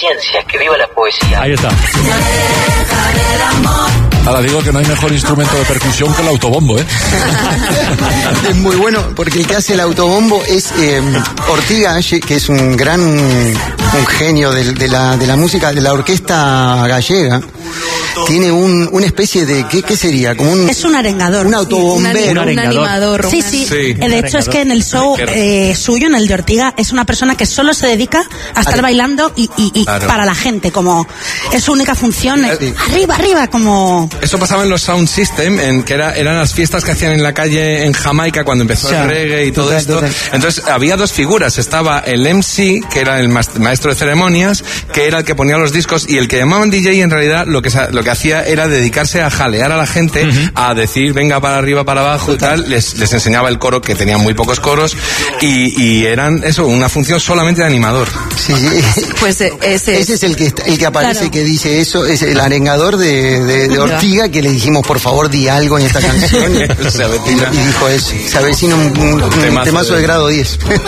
ciencia, que viva la poesía. Ahí está. Ahora digo que no hay mejor instrumento de percusión que el autobombo, ¿eh? Es muy bueno, porque el que hace el autobombo es Ortiga, que es un genio de la música, de la orquesta gallega. Tiene una especie de, ¿qué sería? Como es un arengador. Un autobombero. Un animador. Sí. De hecho es que en el show suyo, en el de Ortiga, es una persona que solo se dedica a estar bailando y claro, para la gente, como es su única función, arriba, como... Eso pasaba en los Sound System, que eran las fiestas que hacían en la calle en Jamaica cuando empezó el reggae y todo esto. Entonces había dos figuras, estaba el MC, que era el maestro de ceremonias, que era el que ponía los discos, y el que llamaban DJ en realidad lo que hacía era dedicarse a jalear a la gente, a decir venga para arriba, para abajo y tal. Les enseñaba el coro, que tenían muy pocos coros, y eran eso, una función solamente de animador. Sí. Pues ese es el que aparece, claro, que dice eso, es el arengador de Ortiga, que le dijimos por favor di algo en esta canción y dijo eso, se avecina un temazo de grado 10.